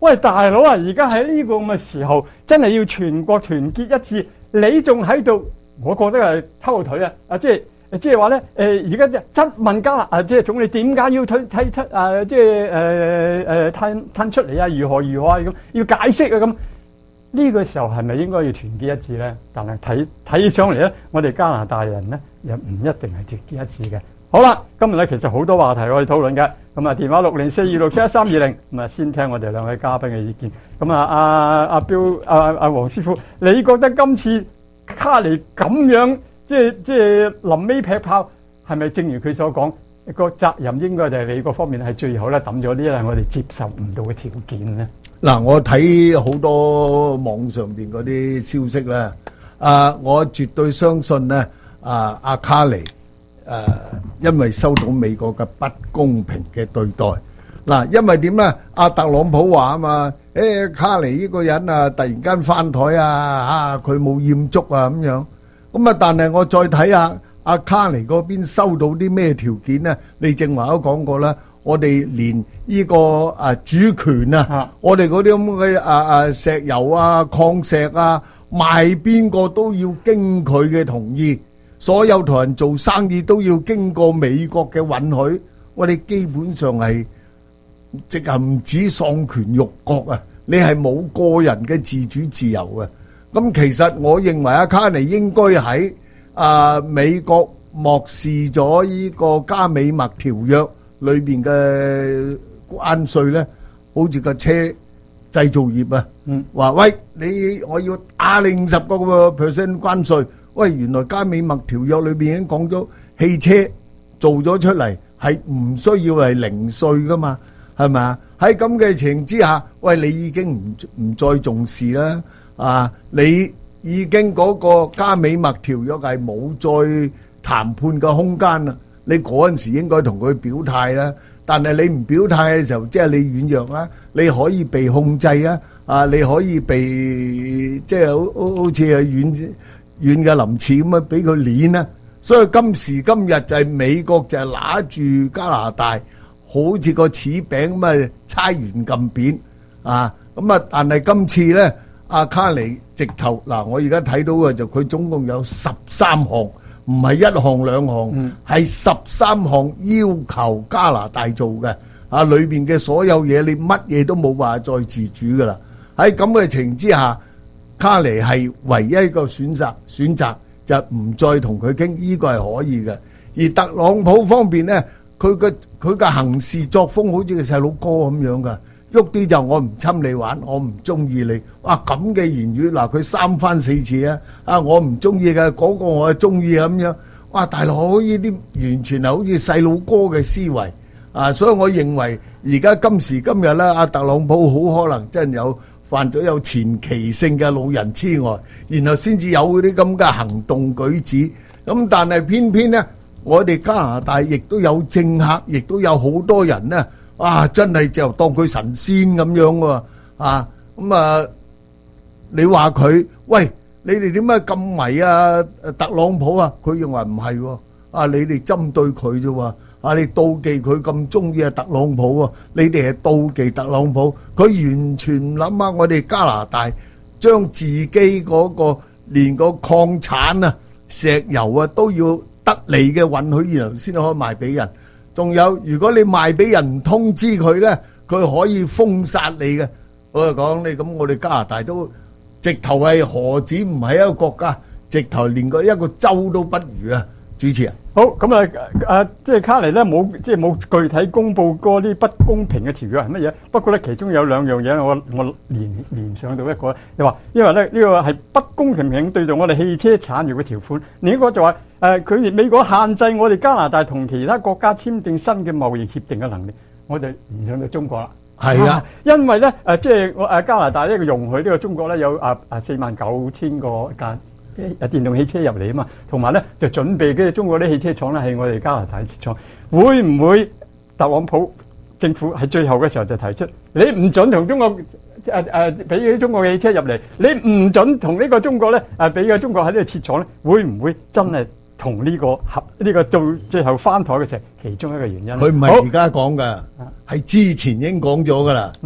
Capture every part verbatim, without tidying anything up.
喂，大佬啊！而家喺呢個咁嘅時候，真係要全國團結一致。你仲喺度，我覺得係偷腿啊！啊，即係即係話咧，誒而家質問加拿啊，即係總理點解要推推出啊？即係誒誒吞吞出嚟啊？如何如何啊？咁要解釋啊！咁呢個時候係咪應該要團結一致咧？但係睇睇起上嚟咧，我哋加拿大人咧又唔一定係團結一致嘅。好啦，今日咧其實好多話題我哋討論嘅，咁啊電話六零四二六七一三二零，咁啊先聽我哋兩位嘉賓嘅意見。咁啊阿阿標阿阿黃師傅，你覺得今次卡尼咁樣即係即係臨尾劈炮，係咪正如佢所講，個責任應該就係美國方面係最後咧抌咗呢啲係我哋接受唔到嘅條件咧？ 嗱，我睇好多網上邊嗰啲消息咧，啊，我絕對相信咧，啊阿卡尼。誒、呃，因為收到美國嘅不公平嘅對待，嗱，因為點咧？阿特朗普話啊嘛，誒、欸，卡尼呢個人啊，突然間翻台啊，啊，佢冇驗足啊，咁樣，咁啊，但係我再睇下阿卡尼嗰邊收到啲咩條件咧？你正話都講過啦，我哋連呢個啊主權啊，啊我哋嗰啲咁嘅啊啊石油啊、礦石啊，賣邊個都要經佢嘅同意。所有同人做生意都要經過美國嘅允許，我哋基本上係即係唔止喪權辱國啊！你係冇個人嘅自主自由嘅。咁其實我認為阿卡尼應該喺啊美國漠視咗呢個加美墨條約裏邊嘅關稅咧，好似個車製造業啊，話喂你我要打你五十個 percent 關稅。喂，原來加美墨條約裏邊已經講咗，汽車做咗出嚟係唔需要係零稅噶嘛，係咪啊？喺咁嘅情形之下，喂，你已經唔唔再重視啦，啊，你已經嗰個加美墨條約係冇再談判嘅空間啦。你嗰陣時應該同佢表態啦，但係你唔表態嘅時候，即係你軟弱啦，你可以被控制啊，啊，你可以被即係好好好似係軟。軟嘅林刺咁啊，俾佢碾啦！所以今時今日就係美國就係拿住加拿大，好似個柿餅咁啊，猜完撳扁啊！咁啊，但係今次咧，阿卡尼直頭嗱，我而家睇到嘅就佢總共有十三項，唔係一項兩項，係十三項要求加拿大做嘅啊！裏邊嘅所有嘢，你乜嘢都冇話再自主噶啦！喺咁嘅情之下。卡尼係唯一一個選擇，選擇就唔再同佢傾，呢個係可以嘅。而特朗普方面咧，佢嘅佢嘅行事作風好似個細佬哥咁樣噶，喐啲就我唔侵你玩，我唔中意你。哇，咁嘅言語嗱，佢三番四次啊，啊我唔中意嘅，嗰個我係中意咁樣。哇，大佬呢啲完全係好似細佬哥嘅思維啊！所以我認為而家今時今日咧，阿特朗普好可能真係有。犯咗有前期性嘅老人痴呆，然後先至有嗰啲咁嘅行動舉止。咁但係偏偏咧，我哋加拿大亦都有政客，亦都有好多人咧，啊真係就當佢神仙咁樣喎，啊咁啊！你話佢喂，你哋點解咁迷啊特朗普啊？佢認為唔係喎，啊你哋針對佢啫喎。啊！你妒忌佢咁中意啊特朗普啊！你哋係妒忌特朗普，佢完全唔諗下我哋加拿大將自己嗰個連個礦產啊、石油啊都要得嚟嘅允許，然後先可以賣俾人。仲有，如果你賣俾人唔通知佢咧，佢可以封殺你嘅。我就講你咁，我哋加拿大都直頭係何止唔係一個國家，直頭連個一個州都不如啊！主持人。 好咁啊！啊，即係卡尼咧冇，即係冇具體公佈嗰啲不公平嘅條約係乜嘢。不過咧，其中有兩樣嘢，我我聯聯想到一個，你話因為咧呢個係不公平對待我哋汽車產業嘅條款。另一個就話誒，佢哋美國限制我哋加拿大同其他國家簽訂新嘅貿易協定嘅能力，我哋聯想到中國啦。 係啊， 因為咧誒，即係我誒加拿大呢個容許呢個中國咧有啊啊四萬九千個間。誒電動汽車入嚟啊嘛，同埋咧就準備嘅中國啲汽車廠咧係我哋加拿大設廠，會唔會特朗普政府喺最後嘅時候就提出，你唔準同中國誒誒俾啲中國嘅汽車入嚟，你唔準同呢個中國咧誒俾個中國喺呢度設廠咧，會唔會真係同呢個合呢個到最後翻台嘅時候其中一個原因？ 佢唔係而家講㗎，係之前已經講咗㗎啦。 嗯。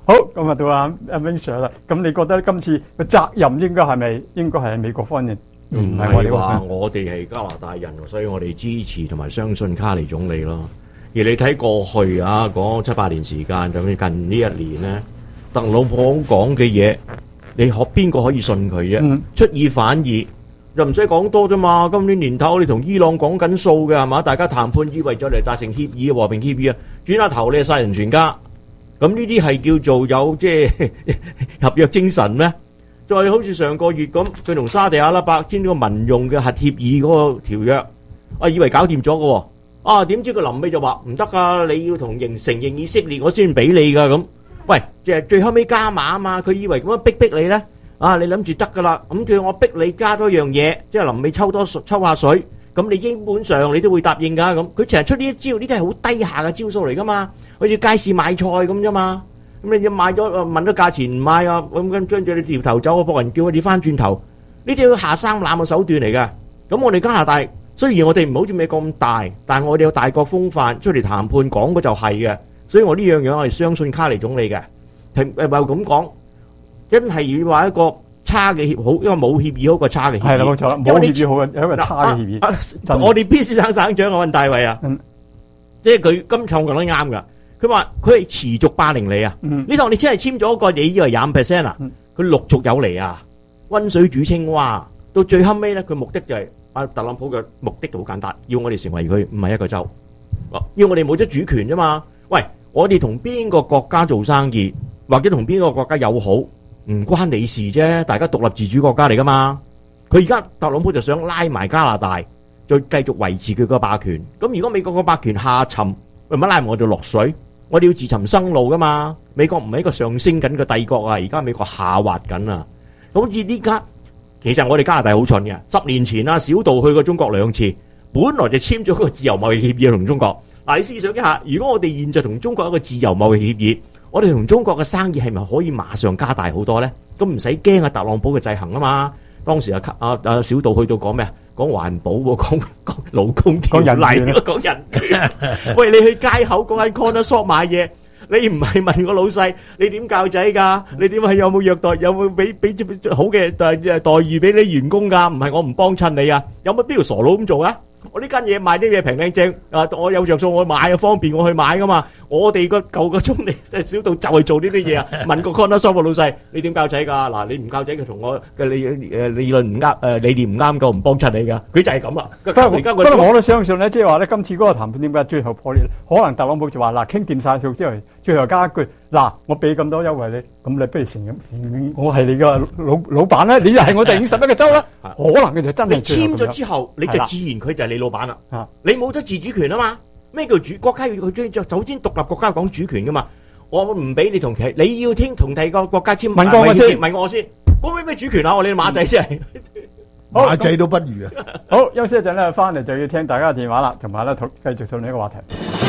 好，咁啊到阿阿 Wing Sir 啦。咁你覺得今次個責任應該係咪應該係美國方面？ 唔係話我哋係加拿大人，所以我哋支持同埋相信卡尼總理咯。而你睇過去啊，講七八年時間，就近呢一年咧，特朗普講嘅嘢，你可邊個可以信佢啫？ 嗯、 出爾反爾，又唔使講多啫嘛。今年年頭你同伊朗講緊數嘅係嘛？大家談判以為咗嚟達成協議和平協議啊，轉下頭你係殺人全家。咁呢啲係叫做有即係合約精神咩？就係好似上個月咁，佢同沙地阿拉伯簽咗個民用嘅核協議嗰個條約，啊以為搞掂咗嘅喎，啊點知佢臨尾就話唔得啊！你要同認承認以色列，我先俾你噶咁。喂，即係最後尾加碼啊嘛，佢以為咁樣逼逼你咧，啊你諗住得噶啦，咁叫我逼你加多樣嘢，即係臨尾抽多抽下水，咁你基本上你都會答應噶咁。佢成日出呢啲招，呢啲係好低下嘅招數嚟噶嘛，好似街市買菜咁啫嘛。咁你要買咗問咗價錢唔買啊，咁跟跟住你掉頭走，我博人叫你翻轉頭，呢啲要下三濫嘅手段嚟㗎。咁我哋加拿大雖然我哋唔好似美國咁大，但係我哋有大國風範，出嚟談判講嘅就係嘅。所以我呢樣嘢我係相信卡尼總理嘅。停誒話咁講，真係要話一個差嘅協好，因為冇協議好過差嘅協議。 係啦，冇錯啦，冇協議好嘅有一個差嘅協議。 啊啊、我哋 B 先生省長啊，溫大衛啊，嗯、即係佢今次講得啱㗎。佢話佢係持續霸凌你啊！呢度你只係簽咗一個，你以為廿五 percent 啊？佢陸續有嚟啊！溫水煮青蛙，到最後尾咧，佢目的就係阿特朗普嘅目的就好簡單，要我哋成為佢唔係一個州，要我哋冇咗主權啫嘛！喂，我哋同邊個國家做生意，或者同邊個國家友好，唔關你事啫，大家獨立自主國家嚟噶嘛！佢而家特朗普就想拉埋加拿大，再繼續維持佢個霸權。咁如果美國個霸權下沉，為乜拉埋我哋落水？我哋要自尋生路噶嘛？美國唔係一個上升緊嘅帝國啊，而家美國下滑緊啊！好似呢家，其實我哋加拿大好蠢嘅。十年前啊，小道去過中國兩次，本來就簽咗個自由貿易協議同中國。嗱，你思想一下，如果我哋現在同中國一個自由貿易協議，我哋同中國嘅生意係咪可以馬上加大好多呢？咁唔使驚啊，特朗普嘅制衡啊嘛。當時啊，啊啊小道去到講咩啊？講環保喎，講講勞工條例，講人權。喂，你去街口嗰間 corner shop 買嘢，你唔係問個老細，你點教仔㗎？你點係有冇虐待？有冇俾俾好嘅待待遇俾你員工㗎？唔係我唔幫襯你啊！有乜必要傻佬咁做啊？我呢間嘢賣啲嘢平靚正，啊我有着數我買啊，方便我去買㗎嘛。我哋個舊個中理即係小道就係做呢啲嘢啊！問個 corner shop 個老細，你點教仔㗎？嗱，你唔教仔，佢同我嘅理誒理論唔啱，誒理念唔啱夠，唔幫襯你㗎。佢就係咁啦。不過而家我，不過我都相信咧，即係話咧，今次嗰個談判點解最後破裂？可能特朗普就話嗱，傾掂曬數之後，最後加一句嗱，我俾咁多優惠你，咁你不如承認我係你嘅老老闆咧，你就係我哋五十一個州啦。可能佢就真係你簽咗之後，你就自然佢就係你老闆啦。你冇咗自主權啊嘛？咩叫主國家要佢將首先獨立國家講主權噶嘛？我唔俾你同其你要聽同第二個國家簽， 問過我先， 問我先，講咩咩主權啊？我你馬仔真係馬仔都不如啊！ 好，休息一陣咧，翻嚟就要聽大家嘅電話啦，同埋咧討繼續討論呢個話題。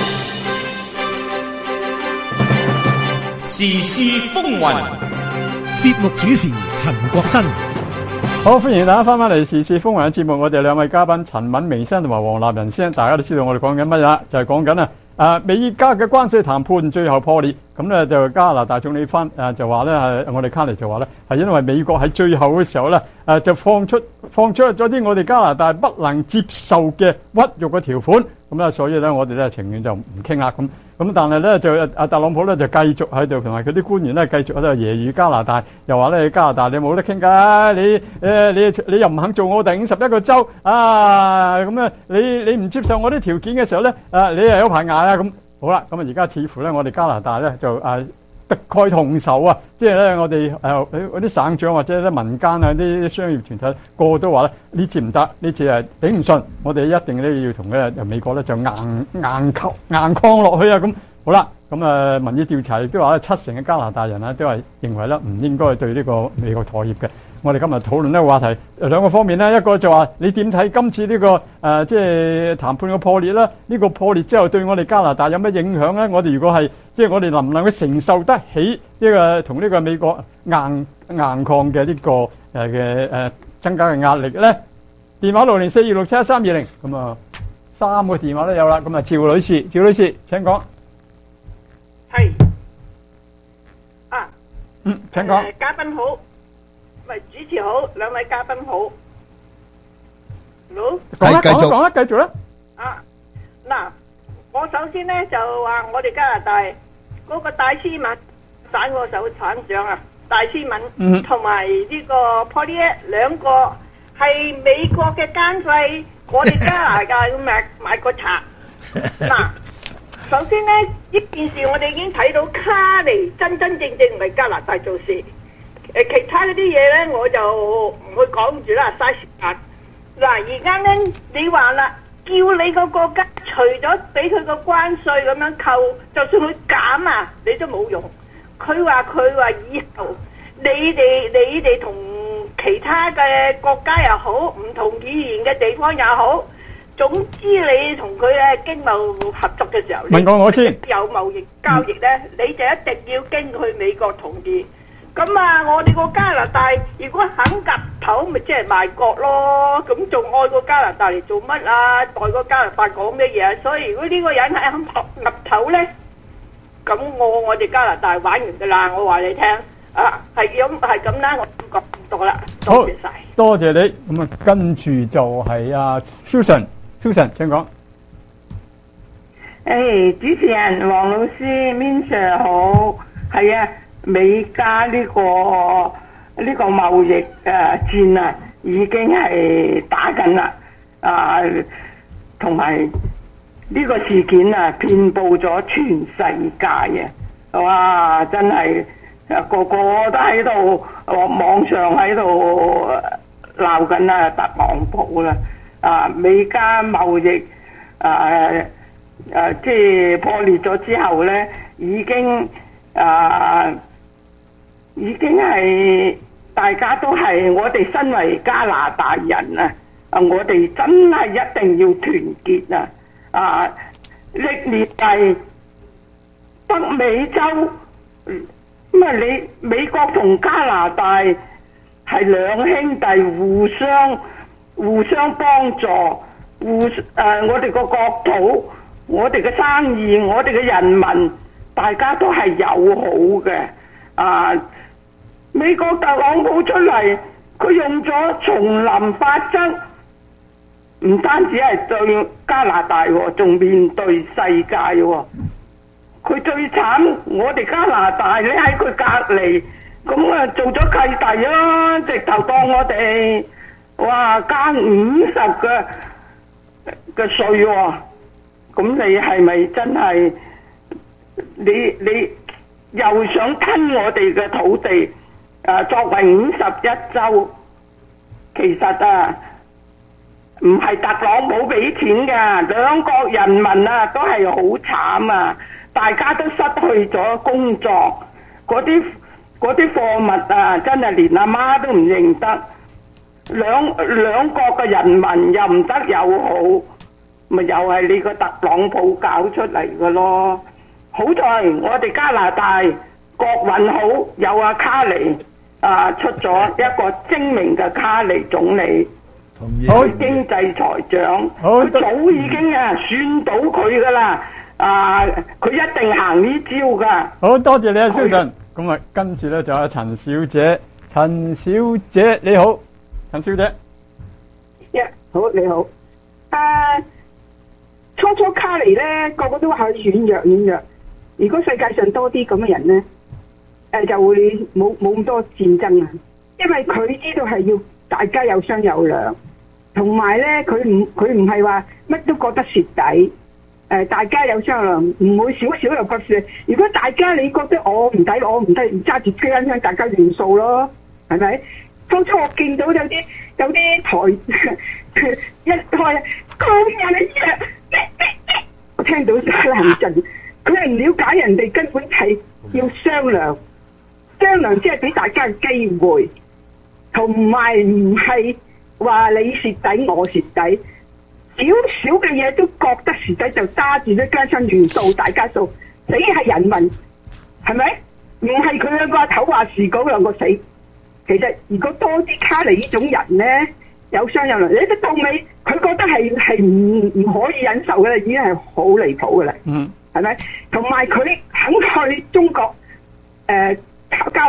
時事風雲，節目主持陳國新。 好，歡迎大家翻返嚟時事風雲嘅節目，我哋兩位嘉賓陳敏微先生同埋黃立仁先生，大家都知道我哋講緊乜嘢啦，就係講緊啊，誒美加嘅關係談判最後破裂，咁咧就加拿大總理翻誒就話咧係我哋卡尼就話咧係因為美國喺最後嘅時候咧誒就放出放出咗啲我哋加拿大不能接受嘅屈辱嘅條款，咁咧所以咧我哋咧情願就唔傾啦咁。咁但係咧就阿特朗普咧就繼續喺度，同埋佢啲官員咧繼續喺度揶揄加拿大，又話咧加拿大你冇得傾㗎，你誒你你又唔肯做我哋五十一個州啊，咁啊你你唔接受我啲條件嘅時候咧，啊你又有排捱啊咁。好啦，咁啊而家似乎咧我哋加拿大咧就誒敵愾同仇啊，即係咧我哋誒嗰啲省長或者咧民間啊啲商業團體個個都話咧呢次唔得，呢次係頂唔順，我哋一定咧要同咧美國咧就硬硬抗硬抗落去啊咁。好啦，咁啊民意調查亦都話咧七成嘅加拿大人啊都係認為咧唔應該對呢個美國妥協嘅。我哋今日討論呢個話題兩個方面咧，一個就話你點睇今次呢、這個誒、呃、即係談判嘅破裂啦？呢、這個破裂之後對我哋加拿大有咩影響咧？我哋如果係即係我哋能唔能夠承受得起呢個同呢個美國硬硬抗嘅呢個誒嘅誒增加嘅壓力咧？電話六零四二六七一三二零，咁啊三個電話都有啦。咁啊趙女士，趙女士請講。 係啊， 嗯，請講。 誒嘉賓好，喂主持好，兩位嘉賓好。好， 講啦， 係繼續講啦，講啦，繼續啦。 啊，嗱，我首先咧就話我哋加拿大嗰個戴斯敏省個首省長啊，戴斯嗯敏同埋呢個 Poilievre 兩個係美國嘅奸細，我哋加拿大要買買個賊。嗱，首先咧呢件事我哋已經睇到卡尼真真正正為加拿大做事，誒其他嗰啲嘢咧我就唔會講住啦，嘥時間。嗱，而家咧你話啦，叫你個國家除咗俾佢個關稅咁樣扣，就算佢減啊，你都冇用。佢話佢話以後你哋你哋同其他嘅國家又好，唔同語言嘅地方又好，總之你同佢嘅經貿合作嘅時候， 問過我先， 有貿易交易咧，你就一定要經佢美國同意。咁啊，我哋個加拿大如果肯夾頭，咪即係賣國咯。咁仲愛個加拿大嚟做乜啊？代個加拿大講咩嘢啊？所以如果呢個人係肯夾頭咧，咁我我哋加拿大玩完噶啦。我話你聽啊，係咁係咁啦，我唔講咁多啦。多謝晒， 多謝你。咁啊，跟住就係阿 Susan，Susan 請講。 誒，主持人黃老師 Min Sir 好，係啊。美加呢、這個呢、這個貿易誒、呃、戰啊，已經係打緊啦，啊，同埋呢個事件啊，遍佈咗全世界啊！哇，真係誒個個都喺度，網上喺度鬧緊啊特朗普啦！啊，美加貿易誒誒、啊、即係破裂咗之後咧，已經啊〜已經係大家都係我哋身為加拿大人啊！啊，我哋真係一定要團結啊！啊，歷年嚟北美洲咁啊，你美國同加拿大係兩兄弟，互相互相幫助，互誒、啊、我哋個國土、我哋嘅生意、我哋嘅人民，大家都係友好嘅啊！美國特朗普出嚟，佢用咗叢林法則，唔單止係對加拿大喎，仲面對世界喎。佢最慘，我哋加拿大你喺佢隔離，咁啊做咗契弟啦，直頭當我哋哇加五十嘅嘅稅喎。咁你係咪真係你你又想吞我哋嘅土地？啊，作為五十一州，其實啊，唔係特朗普俾錢㗎，兩國人民啊都係好慘啊！大家都失去咗工作，嗰啲嗰啲貨物啊，真係連阿媽都唔認得。兩兩國嘅人民又唔得友好，咪又係你個特朗普搞出嚟嘅咯。好在我哋加拿大國運好，有阿卡尼。啊！出咗一個精明嘅卡尼總理，好經濟財長，佢早已經啊算到佢噶啦，啊佢一定行呢招噶。 好多謝你啊，蕭晨。咁啊，跟住咧就有陳小姐，陳小姐你好，陳小姐。 一、yeah, 好你好。啊，初初卡尼咧，個個都話佢軟弱軟弱。如果世界上多啲咁嘅人咧？誒就會冇冇咁多戰爭啊！因為佢知道係要大家有商有量，同埋咧佢唔佢唔係話乜都覺得蝕底。誒大家有商有量，唔會少少又不蝕。如果大家你覺得我唔抵，我唔抵，唔揸住機關槍，大家亂數咯，係咪？當初我見到有啲有啲台一開高人嘅，我聽到沙冷震，佢係唔了解人哋根本係要商量。商量即係俾大家嘅機會，同埋唔係話你蝕底我蝕底，少少嘅嘢都覺得蝕底就揸住啲家親元素大家數，死係人民，係咪？唔係佢兩個頭話事嗰兩個死。其實如果多啲卡尼呢種人咧，有商有量，你一到尾佢覺得係係唔唔可以忍受嘅啦，已經係好離譜嘅啦。嗯，係咪？同埋佢肯去中國誒。呃交流，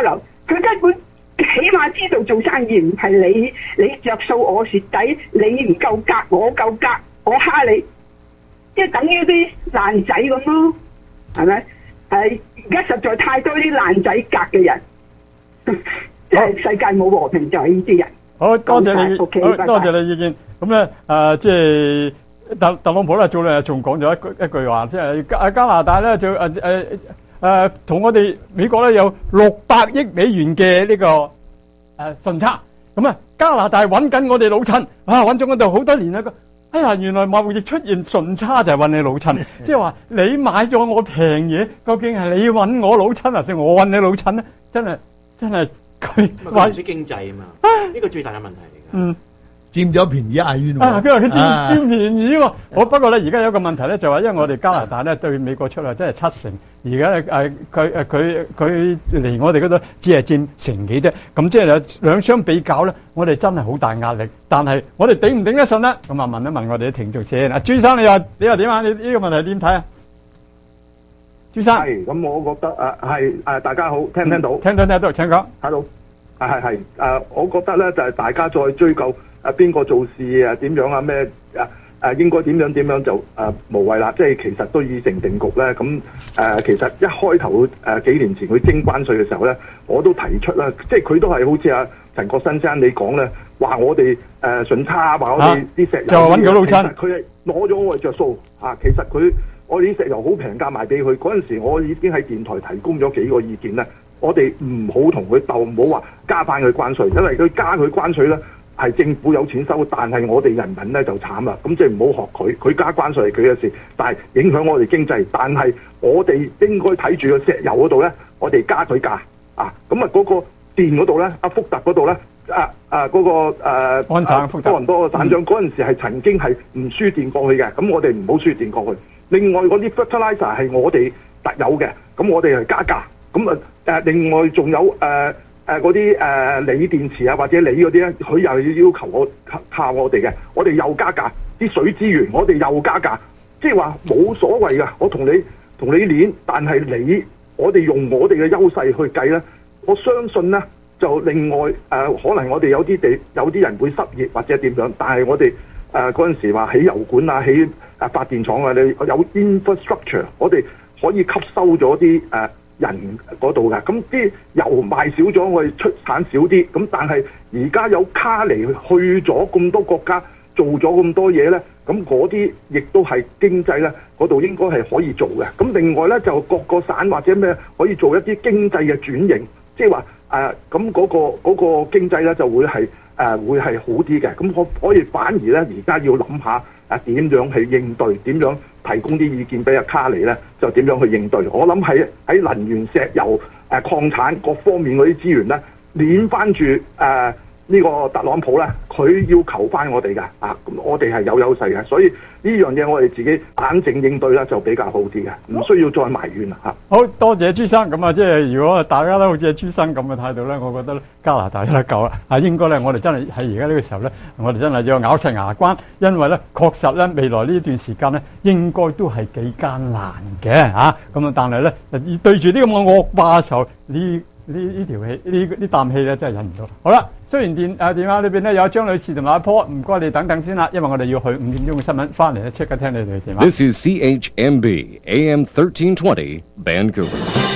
佢根本起碼知道做生意唔係你你着數我蝕底，你唔夠格我夠格，我蝦你，即係等於啲爛仔咁咯，係咪？係而家實在太多啲爛仔格嘅人，即係世界冇和平就係呢啲人。 好多謝你， OK， 好拜拜多謝你意見。咁咧誒，即係特特朗普咧，早兩日仲講咗一句一句話，即係加加拿大咧就誒誒誒同我哋美國咧有六百億美元嘅呢個誒順差。咁啊，加拿大揾緊我哋老襯啊，揾咗我哋好多年啦。哎呀，原來貿易出現順差就係揾你老襯，即係話你買咗我平嘢，究竟係你揾我老襯，還是我揾你老襯咧？真係真係佢話唔識經濟啊嘛，呢個最大嘅問題嚟㗎。 嗯。 佔咗便宜嗌冤喎！ 啊，佢話佢佔佔便宜喎。好，不過咧，而家有一個問題咧，就話因為我哋加拿大咧對美國出口真係七成，而家誒佢誒佢佢嚟我哋嗰度只係佔成幾啫。咁即係兩兩相比較咧，我哋真係好大壓力。但係我哋頂唔頂得順咧？咁啊問一問我哋啲聽眾先。阿朱生，你話你話點啊？你呢個問題點睇啊？朱生係咁，我覺得誒係誒大家好，聽唔聽到？ 聽到聽到，請講。 睇到啊係係誒，我覺得咧就係大家再追究。啊邊個做事啊點樣啊咩啊啊應該點樣點樣就啊無謂啦，即係其實都已成定局咧。咁誒、啊、其實一開頭誒、啊、幾年前佢徵關稅嘅時候咧，我都提出啦，即係佢都係好似阿陳國新先生你講咧，話我哋誒順差，話我哋啲石油就揾佢老襯， 佢係攞咗我哋着數啊。其實佢我哋啲石油好平價賣俾佢嗰陣時，我已經喺電台提供咗幾個意見咧。我哋唔好同佢鬥，唔好話加翻佢關稅，因為佢加佢關稅咧。係政府有錢收，但係我哋人民咧就慘啦。咁即係唔好學佢，佢加關稅係佢嘅事，但係影響我哋經濟。但係我哋應該睇住個石油嗰度咧，我哋加佢價啊。咁啊嗰個電嗰度咧，阿福特嗰度咧，啊啊嗰、嗰個誒安省福特多倫多個省長嗰陣時係曾經係唔輸電過去嘅。咁我哋唔好輸電過去。另外嗰啲 fertilizer 係我哋特有嘅，咁我哋係加價。咁啊誒，另外仲有誒。呃誒嗰啲誒鋰電池啊，或者鋰嗰啲咧，佢又要要求我靠靠我哋嘅，我哋又加價，啲水資源我哋又加價，即係話冇所謂㗎。我同你同你攣，但係你我哋用我哋嘅優勢去計咧，我相信咧就另外誒、呃、可能我哋有啲地有啲人會失業或者點樣，但係我哋誒嗰陣時話起油管啊，起誒發電廠啊，你有 infrastructure， 我哋可以吸收咗啲誒。呃人嗰度㗎，咁啲油賣少咗，我哋出產少啲，咁但係而家有卡尼去咗咁多國家做咗咁多嘢咧，咁嗰啲亦都係經濟咧嗰度應該係可以做嘅。咁另外咧就各個省或者咩可以做一啲經濟嘅轉型，即係話誒咁嗰個嗰個經濟咧就會係誒會係好啲嘅。咁可可以反而咧而家要諗下誒點樣去應對，點樣提供啲意見俾阿卡尼咧，就點樣去應對？我諗喺喺能源、石油、誒、呃、礦產各方面嗰啲資源咧，攣翻住誒呢個特朗普咧，佢要求翻我哋㗎啊！咁我哋係有優勢嘅，所以呢樣嘢我哋自己冷靜應對咧就比較好啲嘅，唔需要再埋怨啦嚇。 好多謝朱生，咁啊，即係如果大家都好似朱生咁嘅態度咧，我覺得加拿大得夠啦。啊，應該咧，我哋真係喺而家呢個時候咧，我哋真係要咬實牙關，因為咧確實咧未來呢段時間咧應該都係幾艱難嘅嚇。咁啊，但係咧對住呢咁嘅惡霸嘅時候，呢呢呢條氣呢呢啖氣咧真係忍唔到。好啦。雖然電啊電話裏邊咧有張女士同埋阿坡，唔該你等等先啦，因為我哋要去五點鐘嘅新聞，翻嚟咧即刻聽你哋嘅電話。 This is C H M B A M thirteen twenty Vancouver。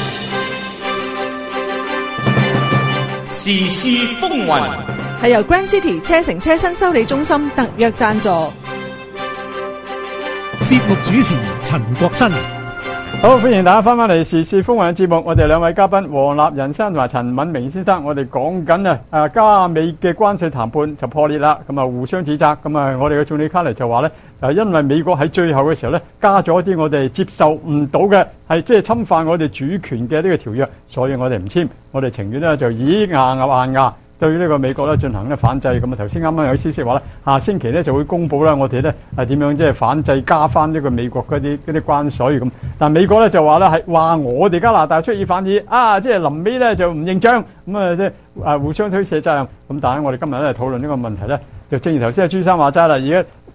時事風雲係由 Grand City 車城車新修理中心特約贊助。 節目主持陳國新。 好，歡迎大家翻返嚟時事風雲嘅節目，我哋兩位嘉賓黃立仁先生同埋陳敏明先生，我哋講緊啊啊加美嘅關稅談判就破裂啦，咁啊互相指責，咁啊我哋嘅總理卡尼就話咧，誒因為美國喺最後嘅時候咧加咗一啲我哋接受唔到嘅，係即係侵犯我哋主權嘅呢個條約，所以我哋唔簽，我哋情願咧就以硬硬硬對呢個美國咧進行咧反制。咁啊頭先啱啱有消息話咧，下星期咧就會公佈啦，我哋咧係點樣即係反制加翻呢個美國嗰啲嗰啲關稅咁。但美國咧就話咧係話我哋加拿大出爾反爾啊，即係臨尾咧就唔認賬，咁啊即係啊互相推卸責任。咁但係我哋今日咧討論呢個問題咧，就正如頭先阿朱生話齋啦，而家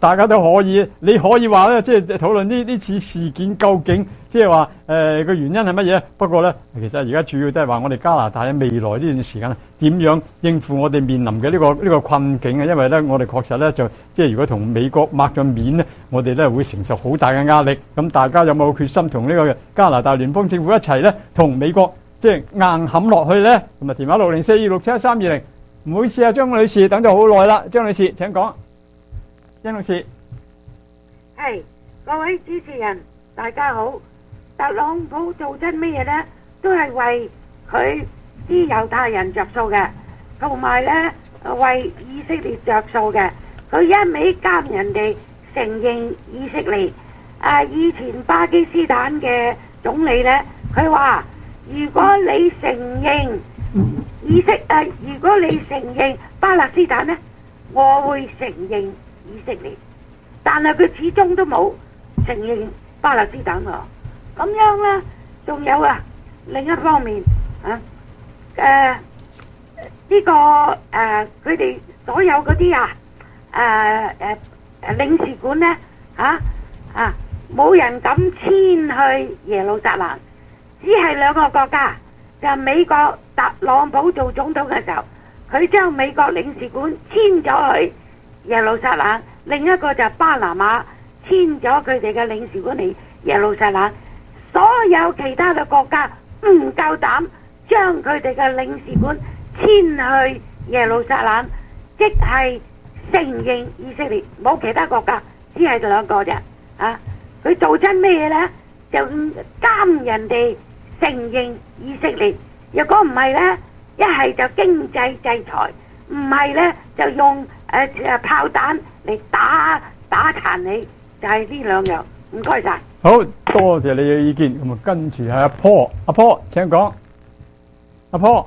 大家都可以，你可以話咧，即係討論呢呢次事件究竟即係話誒個原因係乜嘢？不過咧，其實而家主要都係話我哋加拿大喺未來呢段時間點樣應付我哋面臨嘅呢個呢個困境啊！因為咧，我哋確實咧就即係如果同美國抹咗面咧，我哋咧會承受好大嘅壓力。咁大家有冇決心同呢個加拿大聯邦政府一齊咧，同美國即係硬冚落去咧？咁啊，電話六零四二六七一三二零。唔好意思啊，張女士等咗好耐啦，張女士請講。張女士， 係各位主持人，大家好。特朗普做真咩嘢呢？都係為佢啲猶太人着數嘅，同埋呢為以色列着數嘅。佢一味監人哋承認以色列。啊，以前巴基斯坦嘅總理呢，佢話如果你承認以色誒、啊，如果你承認巴勒斯坦呢，我會承認以色列。但係佢始終都冇承認巴勒斯坦喎。咁樣呢，仲有啊，另一方面啊，誒、呃、呢、這個誒佢哋所有嗰啲啊誒誒誒領事館呢，嚇啊冇人敢遷去耶路撒冷，只係兩個國家。就美國特朗普做總統嘅時候，佢將美國領事館遷咗去耶路撒冷，另一個就巴拿馬遷咗佢哋嘅領事館嚟耶路撒冷。所有其他嘅國家唔夠膽將佢哋嘅領事館遷去耶路撒冷，即係承認以色列，冇其他國家，只係兩個啫。啊，佢做真咩嘢呢？就監人哋承認以色列，如果唔係呢，一係就經濟制裁，唔係呢就用誒誒、呃、炮彈嚟打打殘你，就係呢兩樣。唔該晒。 好多謝你嘅意見。咁啊，跟住係阿坡，阿坡請講。阿坡，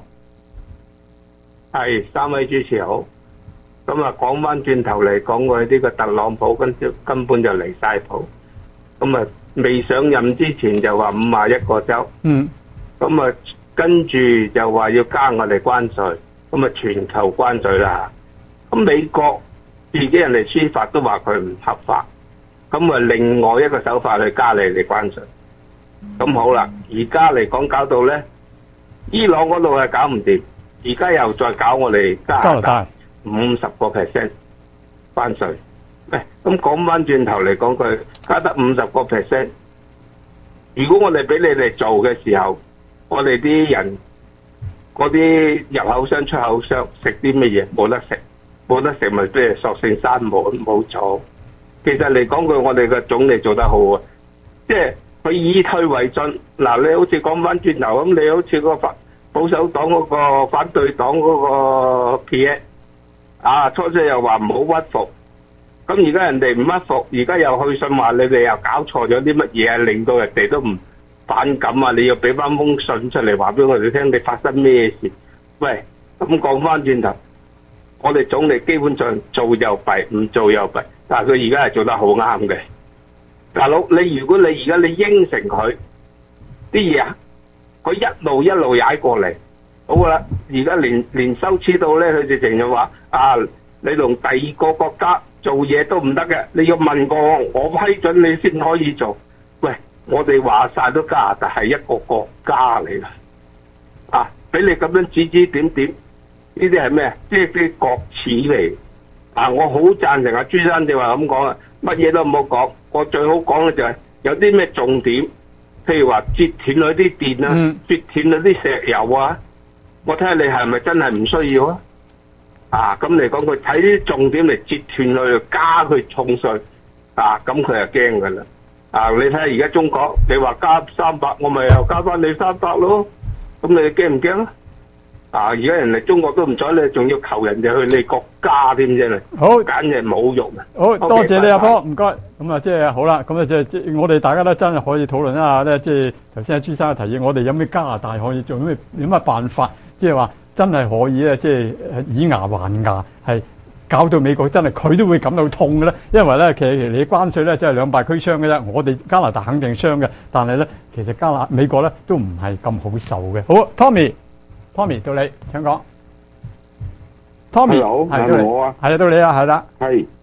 係三位主持好。咁啊，講翻轉頭嚟講，我呢個特朗普根根本就離晒譜。咁啊，未上任之前就話五十一個州， 嗯， 咁啊跟住就話要加我哋關稅，咁啊全球關稅啦。咁美國自己人哋司法都話佢唔合法，咁啊另外一個手法去加你哋關稅。咁好啦，而家嚟講搞到咧，伊朗嗰度係搞唔掂，而家又再搞我哋加拿大五十個 percent 關稅。喂，咁講翻轉頭嚟講，佢加得五十個 percent。如果我哋俾你哋做嘅時候，我哋啲人嗰啲入口商、出口商食啲乜嘢？冇得食，冇得食咪即係索性閂門冇做。其實嚟講句，我哋嘅總理做得好啊，即係佢以退為進。嗱，你好似講翻轉頭咁，你好似個反保守黨嗰個反對黨嗰個 P A 啊，初初又話唔好屈服。咁而家人哋唔屈服，而家又去信話你哋又搞錯咗啲乜嘢，令到人哋都唔反感啊！你要俾翻封信出嚟話俾我哋聽，你發生咩事？喂，咁講翻轉頭，我哋總理基本上做又弊，唔做又弊，但係佢而家係做得好啱嘅。大佬，你如果你而家你應承佢啲嘢啊，佢一路一路踩過嚟，好啦，而家連連收黐到咧，佢直情就話啊，你同第二個國家做嘢都唔得嘅，你要問過我批准你先可以做。喂，我哋話晒都加拿大係一個國家嚟啦，啊，俾你咁樣指指點點，呢啲係咩？即係啲國恥嚟。啊，我好贊成阿朱生你話咁講啊，乜嘢都唔好講，我最好講嘅就係有啲咩重點，譬如話截斷嗰啲電啊，嗯、截斷嗰啲石油啊，我睇下你係咪真係唔需要啊？啊，咁嚟講佢睇啲重點嚟截斷佢，加佢重稅，啊，咁佢就驚噶啦。啊，你睇下而家中國，你話加三百，我咪又加翻你三百咯。咁你驚唔驚啊？啊，而家人哋中國都唔睬你，仲要求人哋去你國家添啫， 好， 簡直侮辱啊！ 好多謝你阿波，唔該。咁啊，即係好啦，咁啊，即係即係我哋大家都真係可以討論一下咧。即係頭先阿朱生嘅提議，我哋有咩加拿大可以做咩有咩辦法？即係話。真係可以咧，即係以牙還牙，係搞到美國真係佢都會感到痛嘅咧。因為咧，其實你關稅咧真係兩敗俱傷嘅啫。我哋加拿大肯定傷嘅，但係咧，其實加拿美國咧都唔係咁好受嘅。好 ，Tommy，Tommy 到你請講。Tommy，係到你啊，係啊，到你啊，係啦。 係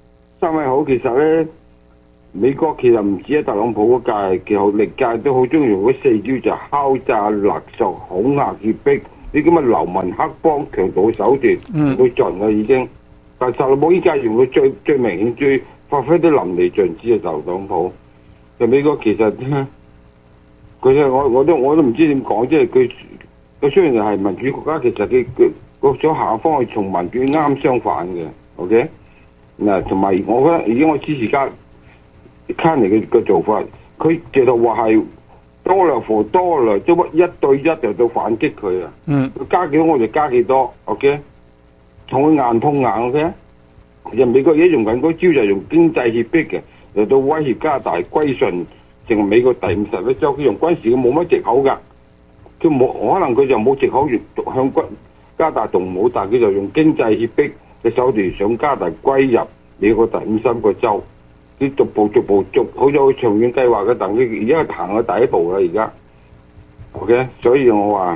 三位好，其實咧，美國其實唔止喺特朗普嗰屆，其實歷屆都好中意用嗰四招，就敲詐、勒索、恐嚇、脅迫，啲咁嘅流氓黑幫強盜手段， 嗯， 都盡啦已經。但係特朗普依家用到最最明顯、最發揮得淋漓盡致嘅特朗普。就美國其實佢咧，我我都我都唔知點講，即係佢佢雖然係民主國家，其實佢佢個種下方係同民主啱相反嘅。OK，嗱，同埋我覺得而家我支持加卡尼嘅嘅做法，佢直頭話係多啦 for 多啦，即係一對一就到反擊佢啊。 嗯， 佢加幾多我就加幾多。OK，同佢硬碰硬。OK，其實美國而家用緊嗰招就係用經濟脅迫嘅。嚟到威脅加拿大歸順成為美國第五十一州，佢用軍事佢冇乜藉口㗎，佢冇可能佢就冇藉口向軍加拿大動武，但係佢就用經濟脅迫嘅手段想加拿大歸入美國第五十一個州，佢逐步逐步逐好有長遠計劃嘅，但佢而家係行咗第一步啦，而家 ，OK， 所以我話，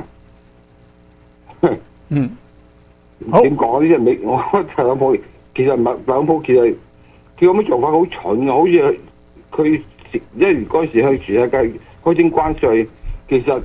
嗯， 點講呢？即係美我特朗普其實唔係特朗普其實。佢咁嘅做法好蠢啊！好似佢因為嗰陣時向全世界開徵關稅，其實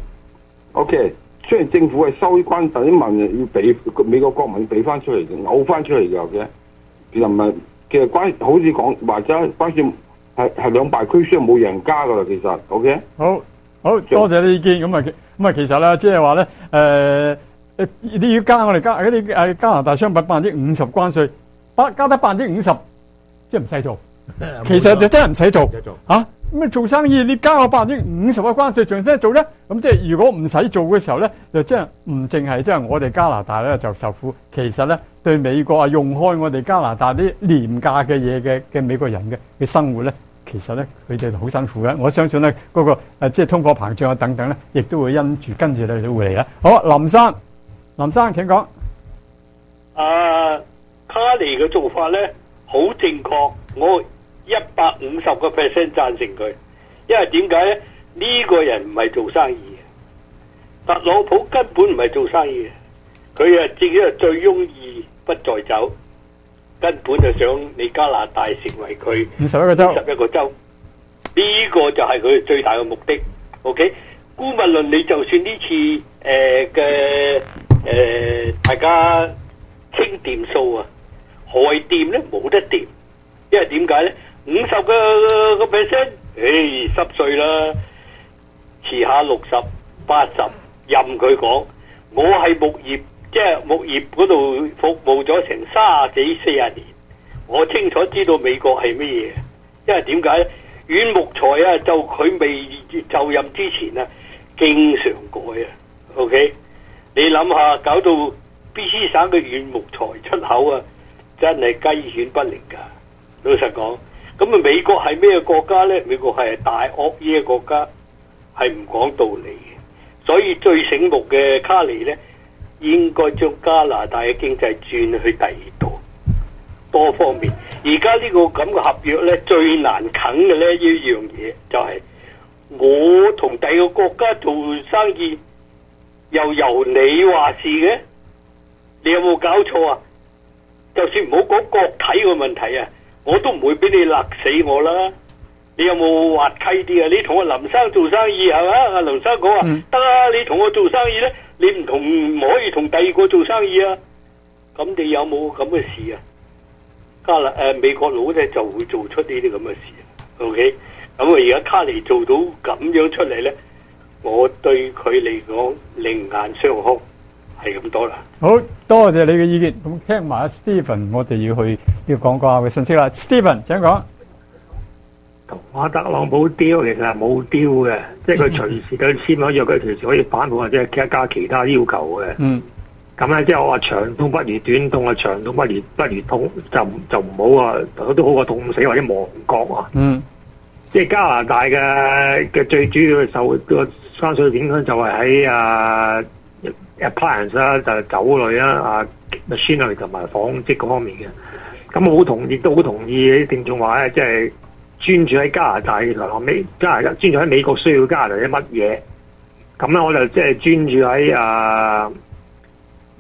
OK， 雖然政府係收啲關，但啲民人要俾美國國民俾翻出嚟嘅，嘔翻出嚟嘅 OK， 其實唔係，其實關好似講話齋關稅係係兩敗俱傷，冇贏家噶啦，其實 OK。 好，好多謝你意見。咁啊咁啊，其實咧，即係話咧，誒誒，你要加我哋加嗰啲誒加拿大商品百分之五十關稅，百加得百分之五十。即係唔使做，其實就真係唔使做嚇。咁啊做生意你加我百分之五十嘅關稅，仲使做咧？咁即係如果唔使做嘅時候咧，就即係唔淨係即係我哋加拿大咧就受苦。其實咧對美國啊用開我哋加拿大啲廉價嘅嘢嘅嘅美國人嘅嘅生活咧，其實咧佢哋好辛苦嘅。我相信咧嗰、嗰個、呃、即係通貨膨脹啊等等咧，亦都會因住跟住咧都會嚟啦。好，林生，林生請講。 啊，卡尼嘅做法咧。好正確，我一百五十個 percent 贊成佢，因為點解咧？呢、這個人唔係做生意嘅，特朗普根本唔係做生意嘅，佢啊自己係醉翁意不在酒，根本就想你加拿大成為佢五十一個州， 五十一個州，呢、這個就係佢最大嘅目的。OK， 姑勿論你就算呢次誒嘅誒大家清掂數啊。害掂咧冇得掂，因為點解咧？五十個個 percent，誒濕碎啦，遲下六十、八十，任佢講。我係木業，即係木業嗰度服務咗成三十幾四十年，我清楚知道美國係乜嘢。因為點解咧？軟木材啊，就佢未就任之前啊，經常改啊。OK， 你諗下，搞到 B C 省嘅軟木材出口啊！真係雞犬不寧㗎，老實講。咁啊，美國係咩國家呢？美國係大惡嘢嘅國家，係唔講道理嘅。所以最醒目嘅卡尼呢，應該將加拿大嘅經濟轉去第二度，多方面。而家呢個咁嘅合約呢，最難啃嘅呢一樣嘢就係、是、我同第二個國家做生意，又由你話事嘅，你有冇搞錯啊？就算唔好講國體個問題啊，我都唔會俾你勒死我啦。你有冇滑稽啲啊？你同阿林生做生意係嘛？阿林生講話得啊，你同我做生意咧，你唔同唔可以同第二個做生意啊。咁你有冇咁嘅事啊？加拿誒美國佬咧就會做出呢啲咁嘅事。OK， 咁啊而家卡尼做到咁樣出嚟咧，我對佢嚟講另眼相看。係咁多啦， 好多謝你嘅意見。咁聽埋阿 Stephen， 我哋要去要講個嘅信息啦。Stephen， 請講。 同阿特朗普丟其實係冇丟嘅，即係佢隨時佢簽咗約，佢隨時可以反悔或者係加其他要求嘅。嗯。咁咧即係我話長痛不如短痛啊，長痛不如不如痛就就唔好啊，都好過痛死或者亡國啊。嗯。即係加拿大嘅嘅最主要嘅受個關稅影響就係喺啊。appliance 啦，就係酒類啦，啊 machinery 同埋紡織嗰方面嘅。咁我好同意，都好同意啲聽眾話咧，即係專注喺加拿大嘅同美加拿大專注喺美國需要加拿大啲乜嘢。咁咧我就即係專注喺啊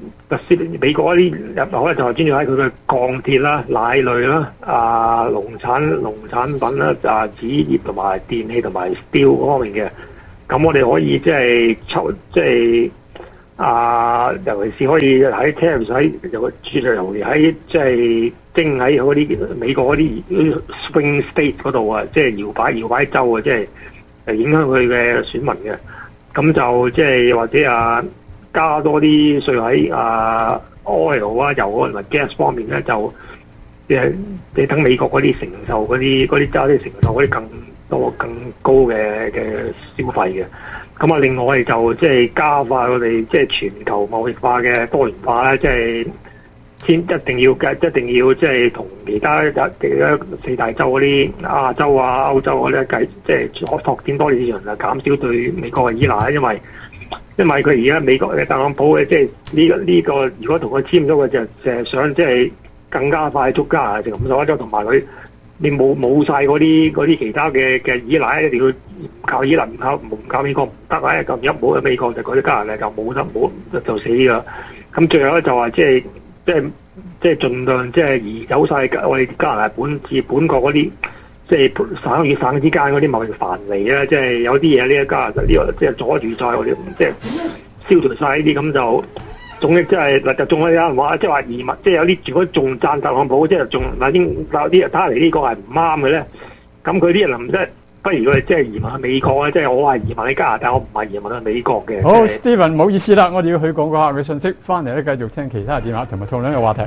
特別美國嗰啲入口咧就係專注喺佢嘅鋼鐵啦、奶類啦、啊農產農產品啦、啊紙業同埋電器同埋 steel 嗰方面嘅。咁我哋可以即係抽即係啊，尤其是可以喺 tariff 喺有注重尤其喺即係徵喺嗰啲美國嗰啲 swing state 嗰度啊，即係搖擺搖擺州啊，即係誒影響佢嘅選民嘅。咁就即係或者啊加多啲稅喺啊 oil 啊油啊同埋 gas 方面咧，就即係你等美國嗰啲承受嗰啲嗰啲揸啲承受嗰啲更多更高嘅嘅消費嘅。咁啊，另外我哋就即係加快我哋即係全球貿易化嘅多元化咧，即係先一定要嘅，一定要即係同其他其他四大洲嗰啲亞洲啊、歐洲嗰啲計，即係拓展多啲市場啊，減少對美國嘅依賴。因為因為佢而家美國嘅特朗普嘅即係呢個呢個，如果同佢簽咗嘅就就係想即係更加快速加啊，就咁所以同埋佢。你冇冇曬嗰啲嗰啲其他嘅嘅依賴，一定要唔靠依賴，唔靠唔靠美國唔得啊！咁一冇喺美國就嗰啲加拿大就冇得冇就死㗎。咁最後咧就話即係即係即係盡量即係移走曬我哋加拿大本自本國嗰啲即係省與省之間嗰啲貿易藩籬啊！即係有啲嘢呢加拿大呢個即係阻住曬我哋，即係消除曬呢啲咁就。總之即係嗱，就仲有人話，即係話移民，即係有啲如果仲贊特朗普，即係仲嗱應有啲人睇嚟呢個係唔啱嘅咧。咁佢啲人唔即係，不如佢即係移民去美國咧。即係我係移民喺加拿大，我唔係移民去美國嘅。 好 ，Steven，唔好意思啦，我哋要去廣告客嘅信息，翻嚟咧繼續聽其他電話同埋討論呢個話題。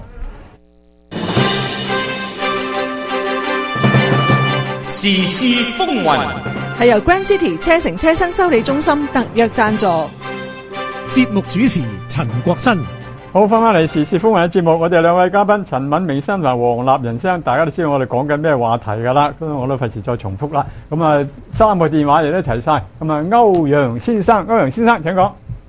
時事風雲係由 Grand City 車城車新修理中心特約贊助。 節目主持陳國新。 好，翻返嚟時事風雲嘅節目，我哋兩位嘉賓陳敏明先生同黃立仁先生，大家都知道我哋講緊咩話題㗎啦，咁我都費事再重複啦。咁啊，三個電話亦都齊晒。咁啊，歐陽先生，歐陽先生請講。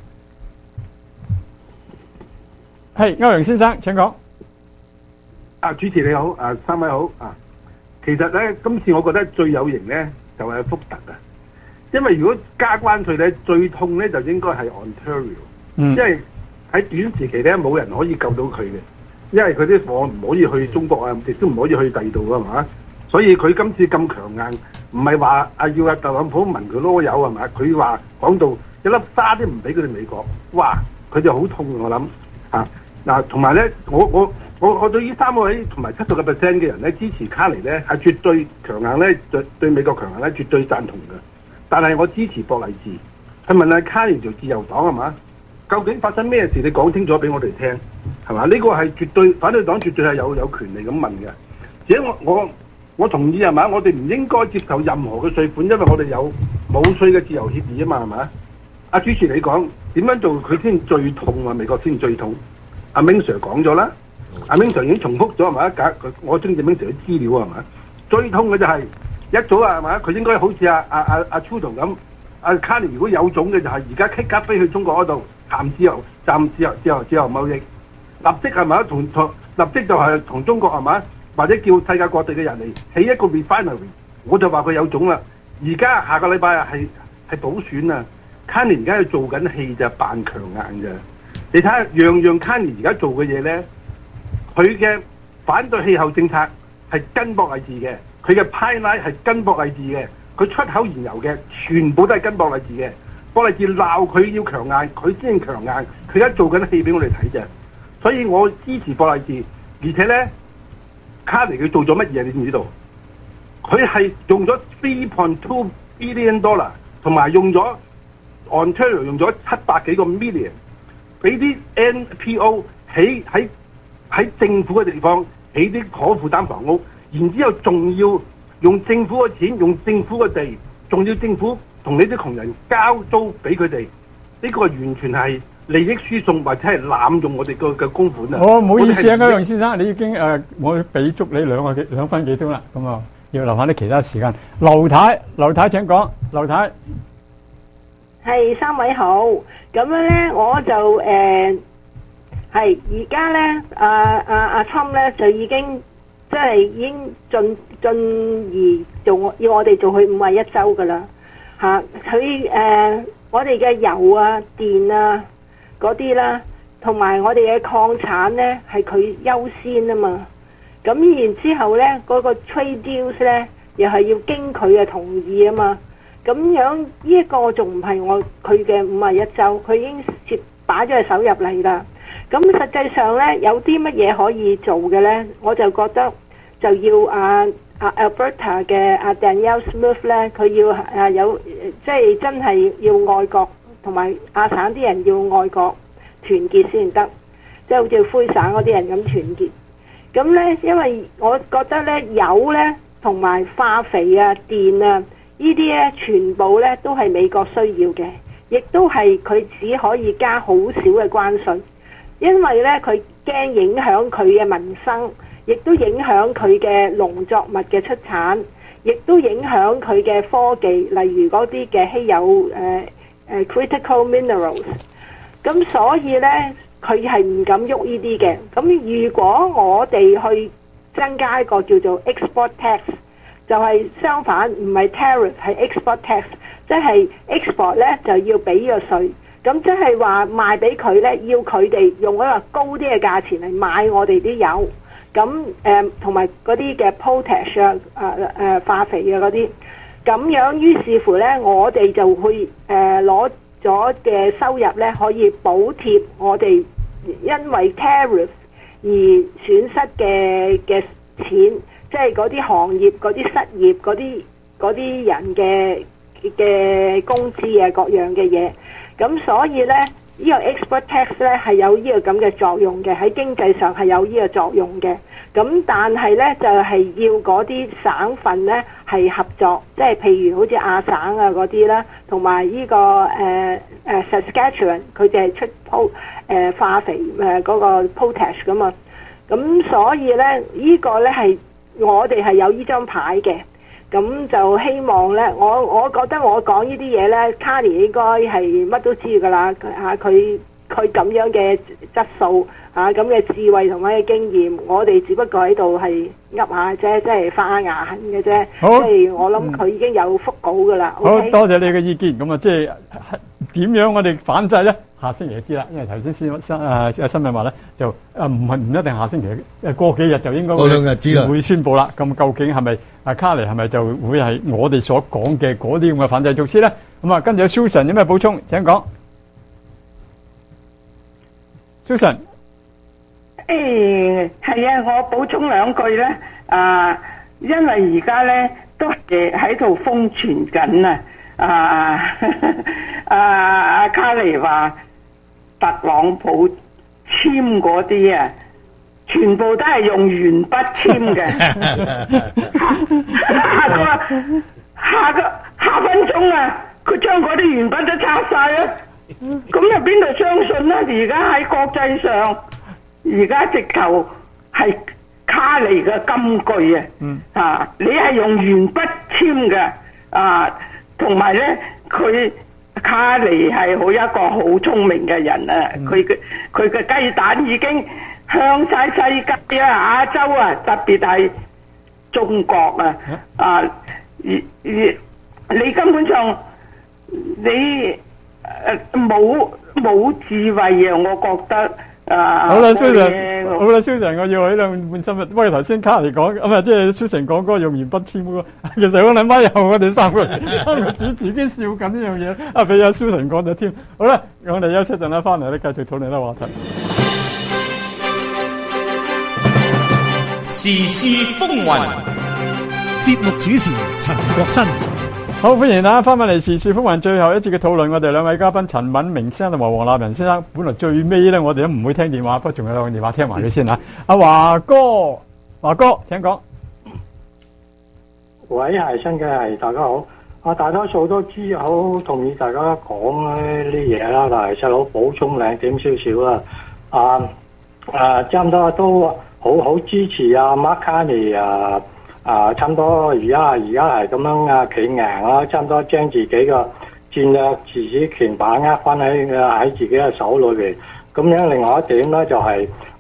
係，歐陽先生請講。 啊，主持你好，啊三位好啊。其實咧，今次我覺得最有型咧就係福特啊。因為如果加關稅咧，最痛咧就應該係 Ontario，嗯，因為喺短時期咧冇人可以救到佢嘅，因為佢啲貨唔可以去中國啊，亦都唔可以去第二度㗎嘛，所以佢今次咁強硬，唔係話啊要阿特朗普聞佢囉柚係嘛，佢話講到一粒沙都唔俾佢哋美國，哇！佢就好痛我諗嚇嗱，同埋咧，我我我我對於三個位同埋七十個 percent 嘅人咧支持卡尼咧係絕對強硬咧，對對美國強硬咧絕對贊同嘅。但係我支持博勵治，去問下卡尼做自由黨係嘛？究竟發生咩事？你講清楚俾我哋聽係嘛？呢、這個係絕對反對黨絕對係有有權利咁問嘅。而且我我我同意係嘛？我哋唔應該接受任何嘅稅款，因為我哋有冇稅嘅自由協議啊嘛係嘛？阿主持你講點樣做佢先最痛啊？美國先最痛。阿 Ming Sir 講咗啦，阿 Ming Sir 已經重複咗係嘛？假我中意 Ming Sir 啲資料係嘛？最痛嘅就係、是。一早啊，係嘛？佢應該好似阿阿阿阿 Trudeau 咁，阿卡尼如果有種嘅就係而家即刻飛去中國嗰度談自由、談自由、自由、自由貿易，立即係咪同同立即就係同中國係嘛？或者叫世界各地嘅人嚟起一個 refinery， 我就話佢有種啦。而家下個禮拜啊係係補選啊，卡尼而家係做緊戲就扮強硬嘅。你睇下樣樣卡尼而家做嘅嘢咧，佢嘅反對氣候政策係跟博勵治嘅。佢嘅 pipeline 係跟博勵治嘅，佢出口燃油嘅全部都係跟博勵治嘅。博勵治鬧佢要強硬，佢先強硬。佢而家做緊戲俾我哋睇啫，所以我支持博勵治。而且咧，卡尼佢做咗乜嘢？你知唔知道？佢係用咗 three point two billion dollar， 同埋用咗 Ontario 用咗七百幾個 million， 俾啲 N P O 起喺喺政府嘅地方起啲可負擔房屋。然之後仲要用政府嘅錢，用政府嘅地，仲要政府同呢啲窮人交租俾佢哋，呢、這個完全係利益輸送或者係濫用我哋嘅嘅公款啊！ 哦，唔好意思啊，歐陽先生，你已經誒、呃，我俾足你兩個幾兩分幾鐘啦，咁啊，要留翻啲其他時間。劉太，劉太請講，劉太。 係三位好，咁樣咧我就誒係而家咧，阿阿阿侵咧就已經。即係已經進進而做，要我哋做去五十一州噶啦嚇。佢、啊、誒、呃，我哋嘅油啊、電啊嗰啲啦， 同埋我哋嘅礦產咧係佢優先啊嘛。咁然之後咧，嗰、那個 trade deals 咧又係要經佢嘅同意啊嘛。咁樣呢一個仲唔係我佢嘅五十一州，佢已經接擺咗隻手入嚟啦。咁實際上咧，有啲乜嘢可以做嘅咧？我就覺得就要啊啊 Alberta 嘅啊 Danielle Smith 咧，佢要啊有即係真係要愛國，同埋亞省啲人要愛國團結先得，即係好似灰省嗰啲人咁團結。咁咧，因為我覺得咧油咧同埋化肥啊、電啊呢啲咧，全部咧都係美國需要嘅，亦都係佢只可以加好少嘅關稅。因為咧，佢驚影響佢嘅民生，亦都影響佢嘅農作物嘅出產，亦都影響佢嘅科技，例如嗰啲嘅稀有誒誒、呃、critical minerals。咁所以咧，佢係唔敢喐呢啲嘅。咁如果我哋去增加一個叫做 export tax，就係相反，唔係 tariff 係 export tax， 即係 export 咧就要俾個稅。咁即係話賣俾佢咧，要佢哋用一個高啲嘅價錢嚟買我哋啲油，咁誒同埋嗰啲嘅 potash 啊、誒誒化肥啊嗰啲，咁樣於是乎咧，我哋就會誒攞咗嘅收入咧，可以補貼我哋因為 tariff 而損失嘅嘅錢，即係嗰啲行業、嗰啲失業、嗰啲嗰啲人嘅嘅工資啊，各樣嘅嘢。咁所以咧，呢個 export tax 咧係有呢個咁嘅作用嘅，喺經濟上係有呢個作用嘅。咁但係咧就係要嗰啲省份咧係合作，即係譬如好似亞省啊嗰啲啦，同埋呢個誒誒 Saskatchewan 佢哋係出 po 誒化肥誒嗰個 potash 噶嘛。咁所以咧呢個咧係我哋係有呢張牌嘅。咁就希望咧，我我覺得我講呢啲嘢咧，卡尼應該係乜都知噶啦嚇，佢佢咁樣嘅質素嚇，咁嘅智慧同埋嘅經驗，我哋只不過喺度係噏下啫，即係發下牙痕嘅啫。 好， 即係我諗佢已經有覆稿噶啦。 好 OK？ 多謝你嘅意見。咁啊，即係點樣我哋反制咧？下星期就知啦。因為頭先先新啊新聞話咧，就啊唔係唔一定下星期，誒過幾日就應該過兩日知啦會宣佈啦。咁究竟係咪啊卡尼係咪就會係我哋所講嘅嗰啲咁嘅反制措施咧？咁啊，跟住 Susan 有咩補充？請講。Susan。 誒係啊，我補充兩句咧。啊，因為而家咧都係喺度瘋傳緊啊！啊啊阿卡尼話特朗普簽嗰啲啊，全部都係用鉛筆簽嘅。下個下個下分鐘啊，佢將嗰啲鉛筆都拆晒啊！咁又邊度相信咧？而家喺國際上，而家直頭係卡尼嘅金句啊！ 嗯、 啊，你係用鉛筆簽嘅啊，同埋咧，佢卡尼係好一個好聰明嘅人啊！佢嘅佢嘅雞蛋已經向晒世界啊、亞洲啊，特別係中國啊啊！而而你根本上你誒冇冇智慧啊！我覺得。啊！ 好啦，Susan，好啦，Susan，我要喺兩半心日。不過頭先卡尼講，咁啊，即係 Susan 講嗰個用鉛筆簽嗰個，其實我諗翻又我哋三個三個主持已經笑緊呢樣嘢，啊，俾阿 Susan 講咗添。好啦，我哋休息陣啦，翻嚟咧繼續討論呢個話題。 時事風雲，節目主持陳國新。 好，歡迎大家翻返嚟時事風雲最後一節嘅討論。我哋兩位嘉賓陳敏明先生同埋黃立仁先生，本來最尾咧我哋都唔會聽電話，不過仲有兩個電話聽埋佢先吓。阿華哥，華哥請講。 喂，係新嘅，係大家好。啊，大多數都知，好同意大家講呢啲嘢啦，但係細佬補充兩點少少啦。啊啊，差唔多都好好支持啊 Mark Carney 啊。啊，差唔多而家而家係咁樣啊，企硬啦，差唔多將自己嘅戰略自主權把握翻喺喺自己嘅手裏邊。咁樣另外一點咧就係、是、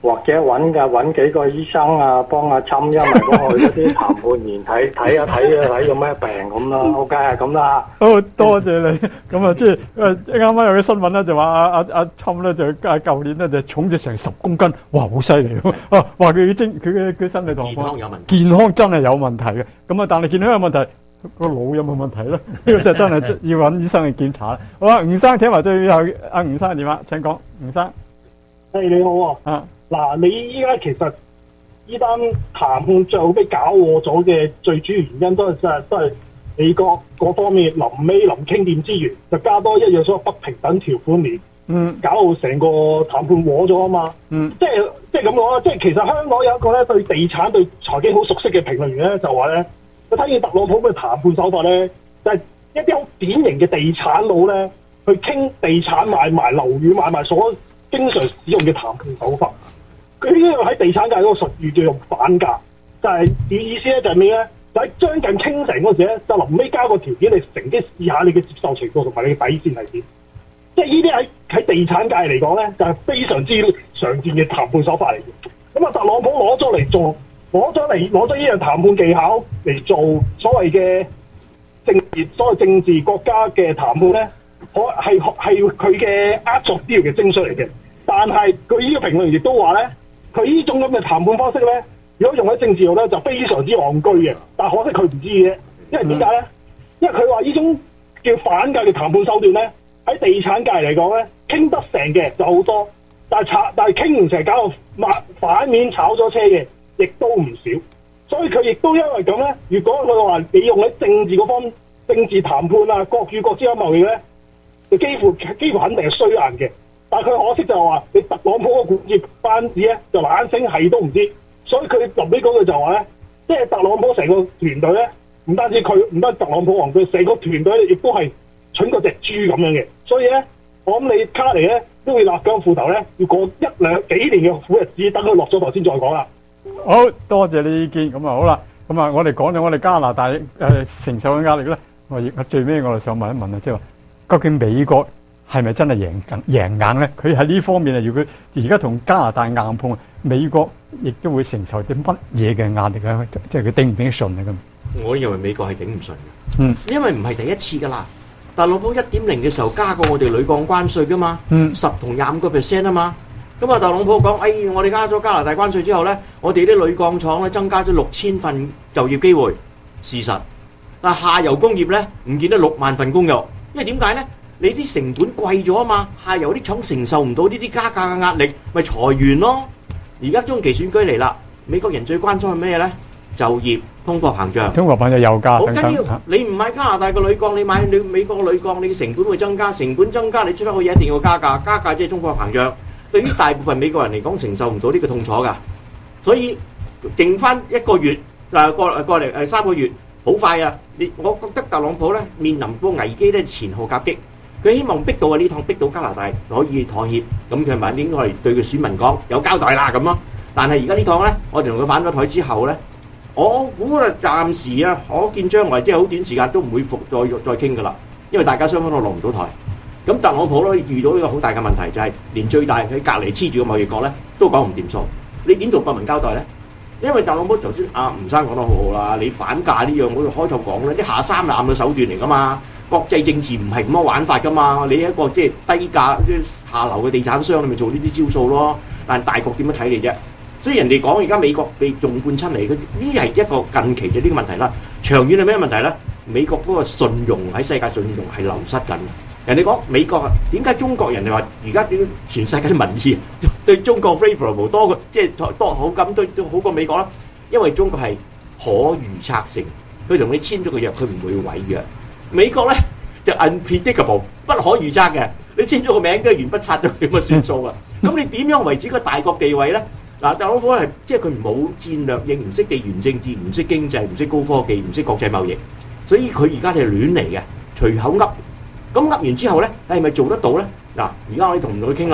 或者揾嘅揾幾個醫生啊，幫阿侵，因為幫佢嗰啲談判員睇睇下睇啊睇有咩病咁啦。OK 係咁啦。 好多謝你。咁啊，即係誒啱啱有啲新聞咧，就話阿阿阿侵咧就啊舊年咧就重咗成十公斤，哇好犀利喎！啊話佢精佢嘅佢身體狀況健康有問題， 健康真係有問題嘅。咁啊，但係健康有問題。個腦有冇問題咧？呢個就真係要揾醫生去檢查啦。好啊，吳生聽埋最後阿吳生嘅電話，請講，吳生。 係你好啊。嗱，你依家其實依單談判最後俾搞禍咗嘅最主要原因都係真係都係美國嗰方面臨尾臨傾掂之餘，就加多一樣所謂不平等條款面， 嗯， 搞到成個談判禍咗啊嘛。 嗯， 即係即係咁講啦，即係其實香港有一個咧對地產對財經好熟悉嘅評論員咧，就話咧。佢睇見特朗普嘅談判手法咧，就係、是、一啲好典型嘅地產佬咧，去傾地產買賣、樓宇買賣所經常使用嘅談判手法。佢呢個喺地產界嗰個術語叫做反價，就係、是、意思咧就係咩咧？就喺將近傾成嗰時咧，就臨尾加個條件，你乘機試下你嘅接受程度同埋你嘅底線係點。即係呢啲喺喺地產界嚟講咧，就係、是、非常之常見嘅談判手法嚟嘅。咁啊，特朗普攞咗嚟做。攞咗嚟攞咗呢樣談判技巧嚟做所謂嘅政治，所謂政治國家嘅談判咧，可係係佢嘅呃作啲嘅精髓嚟嘅。但係佢呢個評論員亦都話咧，佢呢種咁嘅談判方式咧，如果用喺政治度咧，就非常之戇居嘅。但係可惜佢唔知嘅，因為點解咧？因為佢話呢種叫反價嘅談判手段咧，喺地產界嚟講咧，傾得成嘅就好多，但係炒但係傾唔成，搞到反面炒咗車嘅。亦都唔少，所以佢亦都因為咁咧。如果佢話你用喺政治嗰方政治談判啊，國與國之間貿易咧，就幾乎幾乎肯定係衰硬嘅。但係佢可惜就係話，你特朗普個管治班子咧就懶醒係都唔知，所以佢臨尾嗰句就話咧，即係特朗普成個團隊咧，唔單止佢，唔單止特朗普王，佢成個團隊亦都係蠢過隻豬咁樣嘅。所以咧，我諗你卡尼咧都會立緊褲頭咧，要過一兩幾年嘅苦日子，等佢落咗台先再講啦。 好多謝你意見，咁啊好啦，咁啊我哋講咗我哋加拿大誒、呃、承受嘅壓力咧，我我最尾我哋想問一問啊，即係話究竟美國係咪真係贏緊贏硬咧？佢喺呢方面啊，如果而家同加拿大硬碰，美國亦都會承受啲乜嘢嘅壓力咧？即係佢頂唔頂得順啊？咁我認為美國係頂唔順嘅， 嗯， 因為唔係第一次噶啦。特朗普一點零嘅時候加過我哋鋁鋼關稅噶嘛， 嗯，十同廿五個 percent 啊嘛。咁啊，特朗普講：哎，我哋加咗加拿大關稅之後咧，我哋啲鋁鋼廠咧增加咗六千份就業機會。事實，但係下游工業咧唔見得六萬份工嘅，因為點解咧？你啲成本貴咗啊嘛，下游啲廠承受唔到呢啲加價嘅壓力，咪裁員咯。而家中期選舉嚟啦，美國人最關心係咩咧？就業、通貨膨脹。 通貨膨脹油價好緊要。你唔買加拿大嘅鋁鋼，你買你美國嘅鋁鋼，你嘅成本會增加，成本增加，你出得去嘢一定要加價，加價即係通貨膨脹。對於大部分美國人嚟講，承受唔到呢個痛楚㗎，所以剩翻一個月嗱，過過嚟誒三個月，好快啊！你我覺得特朗普咧面臨個危機咧前後夾擊，佢希望逼到啊呢趟逼到加拿大可以妥協，咁佢咪應該係對佢選民講有交代啦咁咯。但係而家呢趟咧，我哋同佢反咗台之後咧，我估啊暫時啊，可見將來即係好短時間都唔會復再再傾㗎啦，因為大家雙方都落唔到台。咁特朗普咧遇到呢個好大嘅問題，就係連最大佢隔離黐住嘅貿易國咧都講唔掂數，你點同國民交代咧？因為特朗普頭先阿吳生講得好好啦，你反價呢樣我開頭講咧，啲下三濫嘅手段嚟噶嘛，國際政治唔係咁樣玩法噶嘛，你一個即係低價即係下流嘅地產商，你咪做呢啲招數咯。但係大國點樣睇你啫？所以人哋講而家美國被縱貫親嚟，佢呢係一個近期嘅呢個問題啦。長遠係咩問題咧？美國嗰個信用喺世界信用係流失緊。人哋講美國啊，點解中國人哋話而家點全世界啲民意對中國 favorable 多過即係多好感對都好過美國啦？因為中國係可預測性，佢同你簽咗個約，佢唔會違約。美國咧就 unpredictable 不可預測嘅，你簽咗個名跟住鉛筆擦咗佢咁啊算數啊！咁你點樣維持個大國地位咧？嗱，特朗普係即係佢冇戰略應，唔識地緣政治，唔識經濟，唔識高科技，唔識國際貿易，所以佢而家係亂嚟嘅，隨口噏。咁噏完之後咧，你係咪做得到咧？嗱，而家我哋同佢傾啦，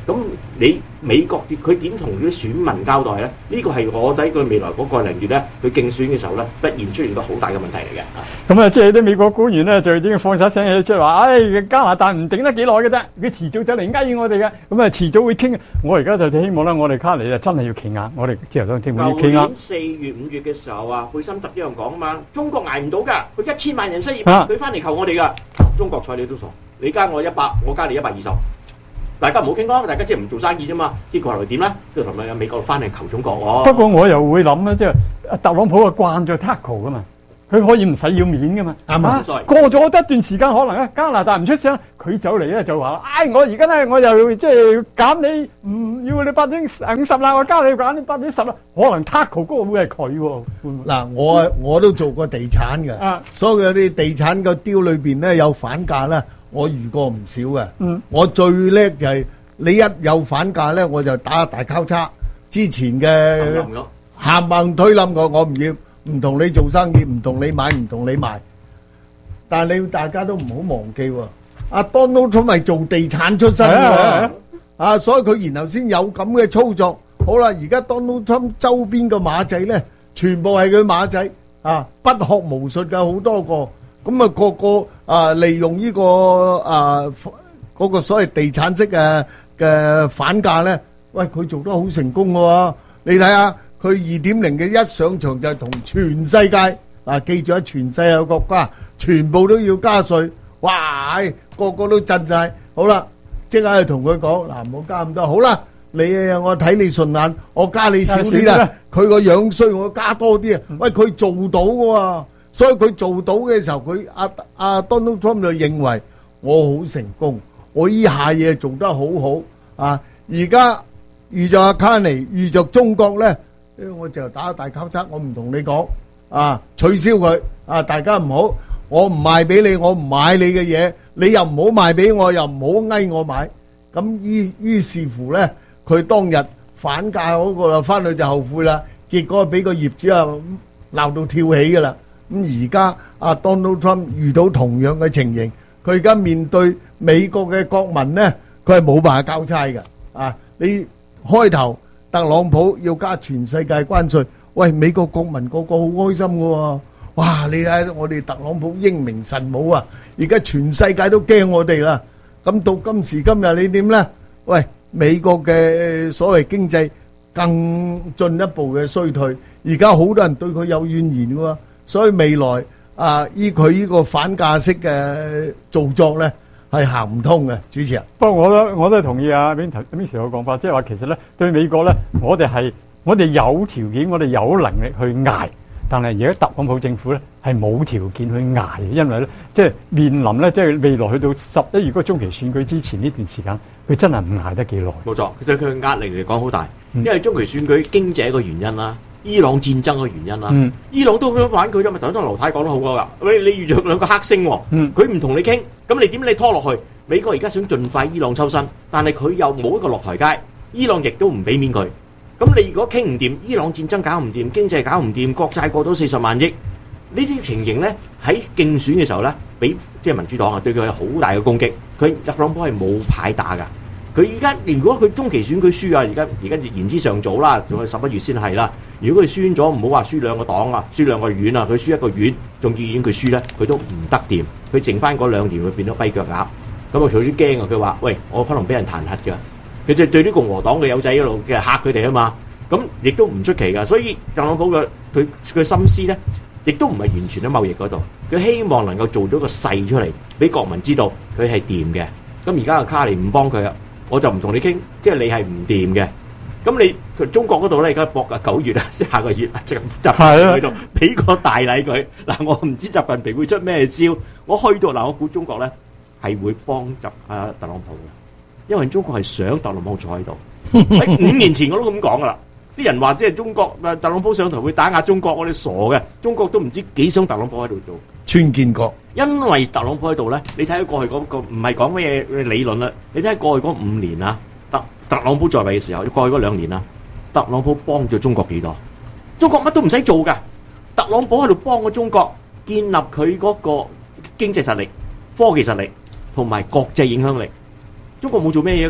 咁你美國佢點同啲選民交代咧？呢個係我睇佢未來嗰個零月咧，佢競選嘅時候咧，必然出現個好大嘅問題嚟嘅。 咁啊，即係啲美國官員咧就已經放晒聲氣出嚟話，唉、哎，加拿大唔頂得幾耐嘅啫，佢遲早就嚟呃我哋嘅，咁啊遲早會傾。我而家就希望咧，我哋卡尼啊真係要企硬，我哋自由黨政府要企硬。舊年四月五月嘅時候啊，貝森特一樣講啊嘛，中國捱唔到㗎，佢一千萬人失業，佢翻嚟求我哋㗎，中國睬你都傻，你加我一百，我加你一百二十。大家唔好傾咯，大家即係唔做生意啫嘛。結果後來點咧？都同埋美國翻嚟求中國喎。不過我又會諗咧，即係特朗普啊慣咗 tackle 噶嘛，佢可以唔使要面噶嘛。啱啊！過咗一段時間，可能咧加拿大唔出聲，佢走嚟咧就話：，唉、哎，我而家咧我又即係減你唔要你百分之五十啦，我加你減你百分之十啦。可能 tackle 嗰個會係佢喎。 嗱，我我都做過地產嘅，啊、所以有啲地產個 deal 裏邊咧有反價啦。我遇過唔少嘅，嗯、我最叻就係你一有反價咧，我就打大交叉。之前嘅冚唪推冧我，我唔要，唔同你做生意，唔同你買，唔同你賣。但係你大家都唔好忘記喎，阿 Donald Trump 係做地產出身嘅，啊，所以佢然後先有咁嘅操作。好啦，而家 Donald Trump 周邊嘅馬仔咧，全部係佢馬仔，啊，不學無術嘅好多個。咁啊，個個啊利用呢個啊嗰個所謂地產式嘅嘅反價咧，喂，佢做得好成功嘅喎。你睇下佢二點零嘅一上場就係同全世界嗱，記住喺全世界國家全部都要加稅，哇！個個都震晒。好啦，即刻去同佢講嗱，唔好加咁多。好啦，你我睇你順眼，我加你少啲啦。佢個樣衰，我加多啲啊。喂，佢做到嘅喎。所以佢做到嘅時候，佢阿阿 Donald Trump 就認為我好成功，我依下嘢做得好好啊！而家遇着阿卡尼，遇着中國咧，我就打大交叉，我唔同你講啊，取消佢啊！大家唔好，我唔賣俾你，我唔買你嘅嘢，你又唔好賣俾我，又唔好呓我買。咁於於是乎咧，佢當日反價嗰個啦，翻去就後悔啦，結果俾個業主啊鬧到跳起噶啦。咁而家阿 Donald Trump 遇到同樣嘅情形，佢而家面對美國嘅國民咧，佢係冇辦法交差嘅。啊，你開頭特朗普要加全世界關稅，喂，美國國民個個好開心嘅喎。哇，你睇我哋特朗普英明神武啊，而家全世界都驚我哋啦。咁到今時今日你點咧？喂，美國嘅所謂經濟更進一步嘅衰退，而家好多人對佢有怨言喎。所以未來啊，依佢呢個反價式嘅造作咧，係行唔通嘅。主持人， 不過我都我都同意啊 Vincent Vincent 嘅講法，即係話其實咧對美國咧，我哋係我哋有條件，我哋有能力去捱，但係而家特朗普政府咧係冇條件去捱嘅，因為咧即係面臨咧即係未來去到十一月嗰個中期選舉之前呢段時間，佢真係唔捱得幾耐。冇錯，佢對佢嘅壓力嚟講好大，因為中期選舉經濟一個原因啦。伊朗戰爭嘅原因啦，嗯、伊朗都想玩佢啫嘛。頭先劉太講得好過噶，喂，你遇着兩個黑星，佢唔同你傾，咁你點你拖落去？美國而家想盡快伊朗抽身，但係佢又冇一個落台階，伊朗亦都唔俾面佢。咁你如果傾唔掂，伊朗戰爭搞唔掂，經濟搞唔掂，國債過咗四十萬億，呢啲情形咧喺競選嘅時候咧，俾即係民主黨啊對佢有好大嘅攻擊。佢特朗普係冇牌打噶。佢而家如果佢中期選舉輸啊，而家而家言之尚早啦，仲係十一月先係啦。如果佢輸咗，唔好話輸兩個黨啊，輸兩個縣啊，佢輸一個縣，眾議院佢輸咧，佢都唔得掂。佢剩翻嗰兩年會變咗跛腳鴨。咁啊，佢好啲驚啊！佢話：喂，我可能俾人彈劾㗎。佢就對啲共和黨嘅友仔一路嘅嚇佢哋啊嘛。咁亦都唔出奇㗎。所以特朗普嘅佢佢心思咧，亦都唔係完全喺貿易嗰度。佢希望能夠做咗個勢出嚟，俾國民知道佢係掂嘅。咁而家個卡尼唔幫佢啊！我就唔同你傾，即係你係唔掂嘅。咁你中國嗰度咧，而家搏啊九月啊，即係下個月啊，即係習近平去到俾個大禮佢。嗱，我唔知習近平會出咩招。我去到嗱，我估中國咧係會幫習啊特朗普嘅，因為中國係想特朗普坐喺度。喺五年前我都咁講噶啦，啲人話即係中國啊特朗普上台會打壓中國，我哋傻嘅。中國都唔知幾想特朗普喺度做。 川建國， 因為特朗普喺度咧，你睇下過去嗰個唔係講咩理論啦，你睇下過去嗰五年啊，特特朗普在位嘅時候，過去嗰兩年啊，特朗普幫咗中國幾多？中國乜都唔使做噶，特朗普喺度幫咗中國建立佢嗰個經濟實力、科技實力同埋國際影響力。中國冇做咩嘢噶，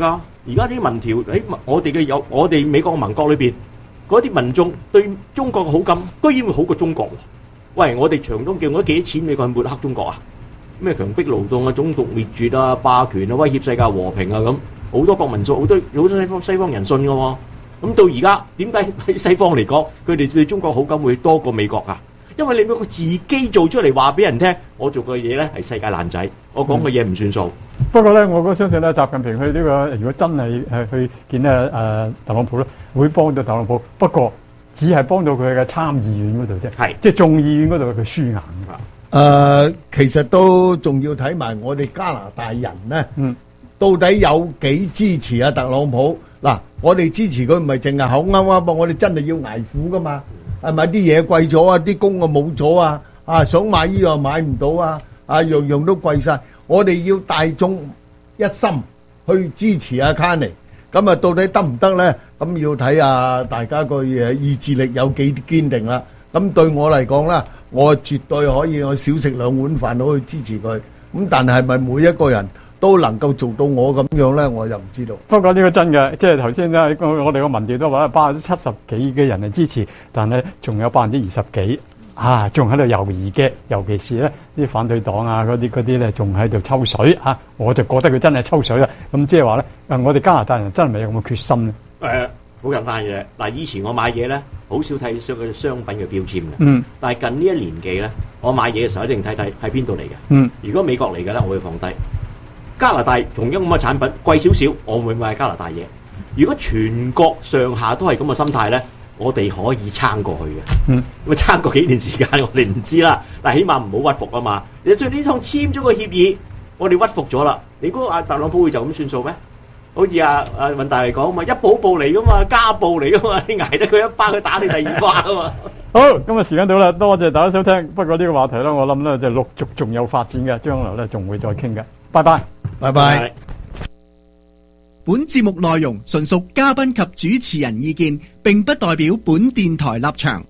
而家啲民調喺我哋嘅有我哋美國嘅盟國裏邊，嗰啲民眾對中國嘅好感，居然會好過中國喎。喂，我哋長東叫我幾多錢美國去抹黑中國啊？咩強迫勞動啊、種族滅絕啊、霸權啊、威脅世界和平啊咁，好多國民數好多好多西方西方人信嘅喎。咁到而家點解喺西方嚟講，佢哋對中國好感會多過美國啊？因為你美國自己做出嚟話俾人聽，我做嘅嘢咧係世界爛仔，我講嘅嘢唔算數。 不過咧，我都相信咧，習近平去呢個如果真係係去見咧誒特朗普咧，會幫到特朗普。不過只係幫到佢嘅參議院嗰度啫，係即係眾議院嗰度佢輸硬㗎。 誒，其實都仲要睇埋我哋加拿大人咧，嗯，到底有幾支持啊特朗普？嗱，我哋支持佢唔係淨係口啱啱噃，我哋真係要捱苦噶嘛。係咪啲嘢貴咗啊？啲工啊冇咗啊！啊，想買依樣買唔到啊！啊，樣樣都貴晒。我哋要大眾一心去支持阿卡尼。咁啊，到底得唔得咧？咁要睇下大家個誒意志力有幾堅定啦。咁對我嚟講啦，我絕對可以我少食兩碗飯都去支持佢。咁但係咪每一個人都能夠做到我咁樣咧？我就唔知道。 不過呢個真嘅，即係頭先咧，我我哋個民調都話百分之七十幾嘅人係支持，但係仲有百分之二十幾啊，仲喺度猶豫嘅。尤其是咧啲反對黨啊，嗰啲嗰啲咧，仲喺度抽水啊！我就覺得佢真係抽水啦。咁即係話咧，誒，我哋加拿大人真係咪有咁嘅決心咧？ 誒，好簡單嘅。嗱，以前我買嘢咧，好少睇商嘅商品嘅標籤嘅。 嗯。 但係近呢一年幾咧，我買嘢嘅時候一定睇睇喺邊度嚟嘅。 嗯。 如果美國嚟嘅咧，我會放低。加拿大同樣咁嘅產品貴少少，我會買加拿大嘢。如果全國上下都係咁嘅心態咧，我哋可以撐過去嘅。 嗯， 咁撐過幾年時間，我哋唔知啦。但係起碼唔好屈服啊嘛。你雖然呢趟簽咗個協議，我哋屈服咗啦。你估阿特朗普會就咁算數咩？好似阿阿文大嚟講嘛，一步一步嚟噶嘛，家暴嚟噶嘛，你捱得佢一巴，佢打你第二巴啊嘛。 好，今日時間到啦，多謝大家收聽。不過呢個話題咧，我諗咧就陸續仲有發展嘅，將來咧仲會再傾嘅。拜拜， 拜拜。 本節目內容純屬嘉賓及主持人意見，並不代表本電台立場。